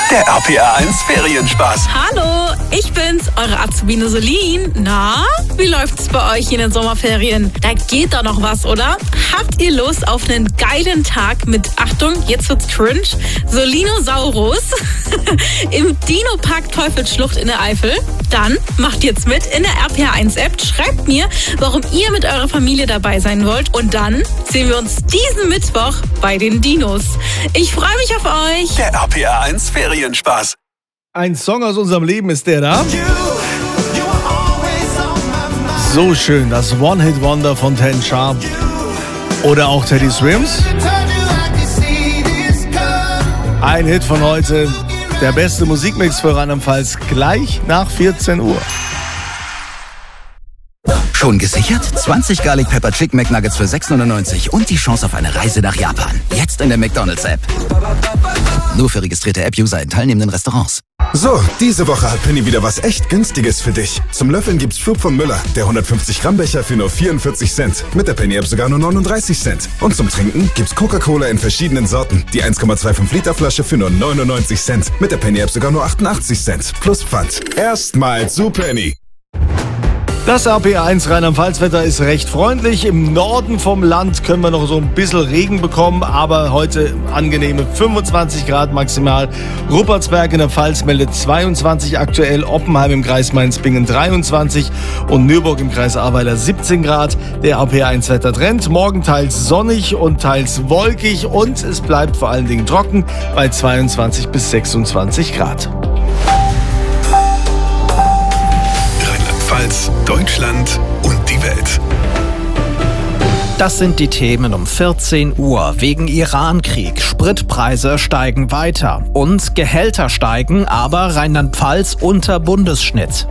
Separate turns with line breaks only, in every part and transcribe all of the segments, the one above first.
Der RPR1 Ferienspaß.
Hallo, ich bin's, eure Azubine Solin. Na, wie läuft's bei euch in den Sommerferien? Da geht doch noch was, oder? Habt ihr Lust auf einen geilen Tag mit, Achtung, jetzt wird's cringe, Solinosaurus im Dino-Park Teufelsschlucht in der Eifel? Dann macht jetzt mit in der RPR1-App, schreibt mir, warum ihr mit eurer Familie dabei sein wollt und dann sehen wir uns diesen Mittwoch bei den Dinos. Ich freue mich auf euch.
Der RPR1 Ferienspaß.
Ein Song aus unserem Leben ist der da. So schön, das One-Hit-Wonder von Ten Sharp oder auch Teddy Swims. Ein Hit von heute, der beste Musikmix für Rheinland-Pfalz, gleich nach 14 Uhr.
Schon gesichert? 20 Garlic Pepper Chicken McNuggets für 6,99 und die Chance auf eine Reise nach Japan. Jetzt in der McDonald's-App. Nur für registrierte App-User in teilnehmenden Restaurants.
So, diese Woche hat Penny wieder was echt Günstiges für dich. Zum Löffeln gibt's Flug von Müller, der 150 Gramm Becher für nur 44 Cent. Mit der Penny-App sogar nur 39 Cent. Und zum Trinken gibt's Coca-Cola in verschiedenen Sorten. Die 1,25 Liter Flasche für nur 99 Cent. Mit der Penny-App sogar nur 88 Cent. Plus Pfand. Erstmal zu Penny.
Das RPR1 Rheinland-Pfalz-Wetter ist recht freundlich. Im Norden vom Land können wir noch so ein bisschen Regen bekommen, aber heute angenehme 25 Grad maximal. Ruppertsberg in der Pfalz meldet 22 aktuell, Oppenheim im Kreis Mainz-Bingen 23 und Nürburg im Kreis Ahrweiler 17 Grad. Der RPR1-Wettertrend, morgen teils sonnig und teils wolkig und es bleibt vor allen Dingen trocken bei 22 bis 26 Grad.
Deutschland und die Welt.
Das sind die Themen um 14 Uhr. Wegen Iran-Krieg. Spritpreise steigen weiter. Und Gehälter steigen, aber Rheinland-Pfalz unter Bundesschnitt.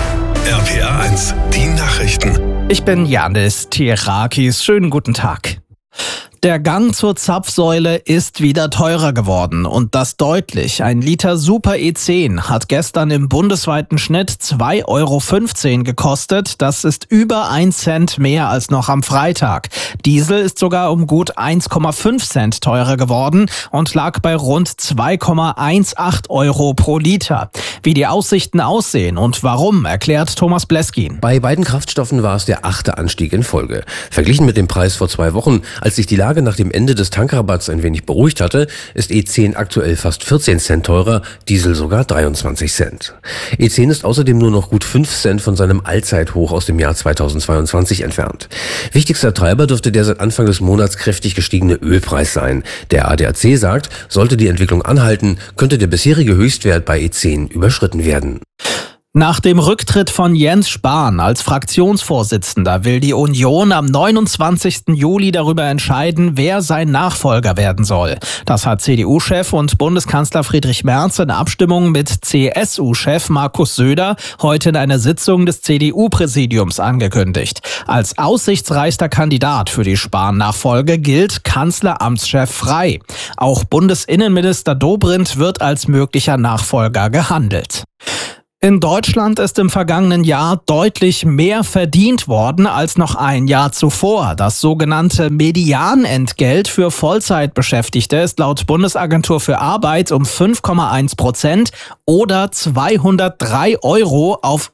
RPR1, die Nachrichten.
Ich bin Janis Tirakis. Schönen guten Tag. Der Gang zur Zapfsäule ist wieder teurer geworden und das deutlich. Ein Liter Super E10 hat gestern im bundesweiten Schnitt 2,15 € gekostet. Das ist über 1 Cent mehr als noch am Freitag. Diesel ist sogar um gut 1,5 Cent teurer geworden und lag bei rund 2,18 € pro Liter. Wie die Aussichten aussehen und warum, erklärt Thomas Bleskin.
Bei beiden Kraftstoffen war es der 8. Anstieg in Folge. Verglichen mit dem Preis vor 2 Wochen, als sich die Lage nach dem Ende des Tankrabatts ein wenig beruhigt hatte, ist E10 aktuell fast 14 Cent teurer, Diesel sogar 23 Cent. E10 ist außerdem nur noch gut 5 Cent von seinem Allzeithoch aus dem Jahr 2022 entfernt. Wichtigster Treiber dürfte der seit Anfang des Monats kräftig gestiegene Ölpreis sein. Der ADAC sagt, sollte die Entwicklung anhalten, könnte der bisherige Höchstwert bei E10 überschritten werden.
Nach dem Rücktritt von Jens Spahn als Fraktionsvorsitzender will die Union am 29. Juli darüber entscheiden, wer sein Nachfolger werden soll. Das hat CDU-Chef und Bundeskanzler Friedrich Merz in Abstimmung mit CSU-Chef Markus Söder heute in einer Sitzung des CDU-Präsidiums angekündigt. Als aussichtsreichster Kandidat für die Spahn-Nachfolge gilt Kanzleramtschef Frey. Auch Bundesinnenminister Dobrindt wird als möglicher Nachfolger gehandelt. In Deutschland ist im vergangenen Jahr deutlich mehr verdient worden als noch ein Jahr zuvor. Das sogenannte Medianentgelt für Vollzeitbeschäftigte ist laut Bundesagentur für Arbeit um 5,1% oder 203 € auf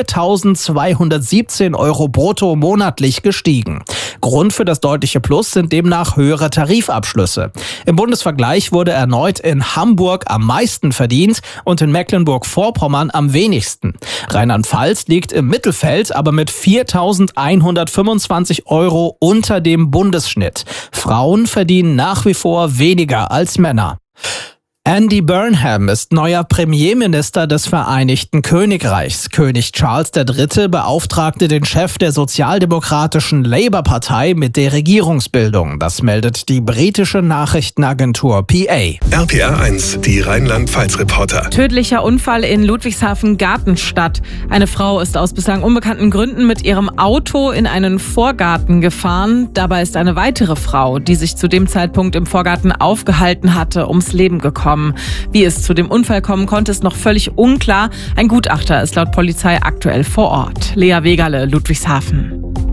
4.217 € brutto monatlich gestiegen. Grund für das deutliche Plus sind demnach höhere Tarifabschlüsse. Im Bundesvergleich wurde erneut in Hamburg am meisten verdient und in Mecklenburg-Vorpommern am wenigsten. Rheinland-Pfalz liegt im Mittelfeld, aber mit 4.125 € unter dem Bundesschnitt. Frauen verdienen nach wie vor weniger als Männer. Andy Burnham ist neuer Premierminister des Vereinigten Königreichs. König Charles III. Beauftragte den Chef der sozialdemokratischen Labour-Partei mit der Regierungsbildung. Das meldet die britische Nachrichtenagentur PA.
RPR1, die Rheinland-Pfalz-Reporter.
Tödlicher Unfall in Ludwigshafen-Gartenstadt. Eine Frau ist aus bislang unbekannten Gründen mit ihrem Auto in einen Vorgarten gefahren. Dabei ist eine weitere Frau, die sich zu dem Zeitpunkt im Vorgarten aufgehalten hatte, ums Leben gekommen. Wie es zu dem Unfall kommen konnte, ist noch völlig unklar. Ein Gutachter ist laut Polizei aktuell vor Ort. Lea Wegerle, Ludwigshafen.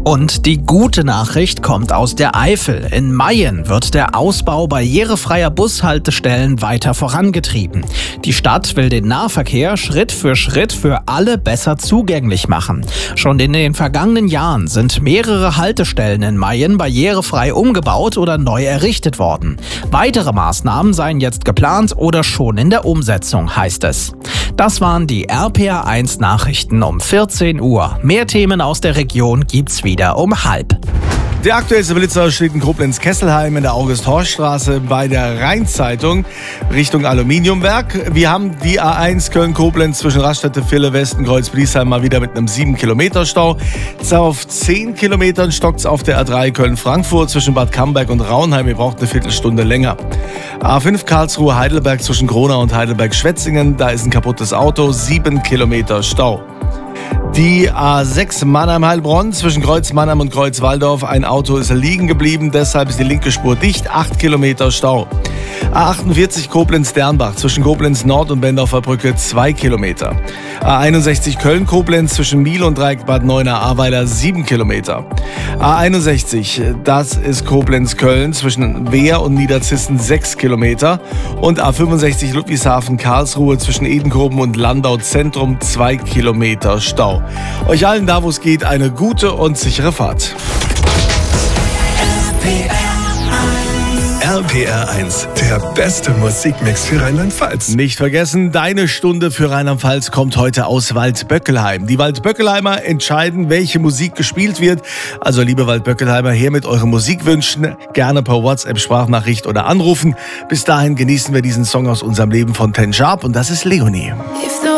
Und die gute Nachricht kommt aus der Eifel. In Mayen wird der Ausbau barrierefreier Bushaltestellen weiter vorangetrieben. Die Stadt will den Nahverkehr Schritt für alle besser zugänglich machen. Schon in den vergangenen Jahren sind mehrere Haltestellen in Mayen barrierefrei umgebaut oder neu errichtet worden. Weitere Maßnahmen seien jetzt geplant oder schon in der Umsetzung, heißt es. Das waren die RPA1 Nachrichten um 14 Uhr. Mehr Themen aus der Region gibt's wieder um 12:30.
Der aktuellste Blitzer steht in Koblenz-Kesselheim in der August-Horst-Straße bei der Rhein-Zeitung Richtung Aluminiumwerk. Wir haben die A1 Köln-Koblenz zwischen Raststätte, Ville, Westen-Kreuz-Briesheim mal wieder mit einem 7-Kilometer-Stau. Auf 10 Kilometern stockt's auf der A3 Köln-Frankfurt zwischen Bad Camberg und Raunheim. Ihr braucht eine Viertelstunde länger. A5 Karlsruhe-Heidelberg zwischen Gronau und Heidelberg-Schwetzingen. Da ist ein kaputtes Auto, 7 Kilometer Stau. Die A6 Mannheim-Heilbronn zwischen Kreuz Mannheim und Kreuz Walldorf. Ein Auto ist liegen geblieben, deshalb ist die linke Spur dicht. 8 Kilometer Stau. A48 Koblenz-Dernbach zwischen Koblenz Nord und Bendorfer Brücke 2 Kilometer. A61 Köln-Koblenz zwischen Miel und Dreieck Bad Neuenahr-Ahrweiler 7 Kilometer. A61, das ist Koblenz-Köln zwischen Wehr und Niederzissen 6 Kilometer. Und A65 Ludwigshafen-Karlsruhe zwischen Edenkoben und Landau Zentrum 2 Kilometer Stau. Euch allen da, wo es geht, eine gute und sichere Fahrt.
RPR1, der beste Musikmix für Rheinland-Pfalz.
Nicht vergessen, deine Stunde für Rheinland-Pfalz kommt heute aus Waldböckelheim. Die Waldböckelheimer entscheiden, welche Musik gespielt wird. Also liebe Waldböckelheimer, her mit euren Musikwünschen. Gerne per WhatsApp, Sprachnachricht oder anrufen. Bis dahin genießen wir diesen Song aus unserem Leben von Ten Sharp und das ist Leonie.